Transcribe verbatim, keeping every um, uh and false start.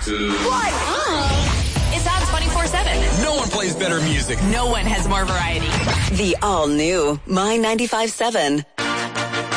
two, one. Oh. It's on twenty-four seven. No one plays better music. No one has more variety. The all-new My ninety-five seven.